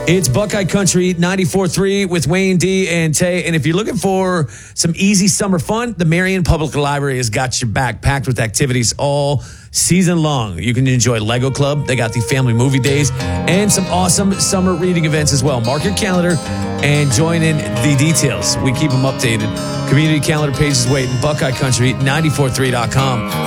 It's Buckeye Country 94.3 with Wayne D and Tay. And if you're looking for some easy summer fun, the Marion Public Library has got your back, packed with activities all season long. You can enjoy Lego Club. They got the family movie days and some awesome summer reading events as well. Mark your calendar and join in the details. We keep them updated. Community calendar pages waiting. BuckeyeCountry 94.3.com.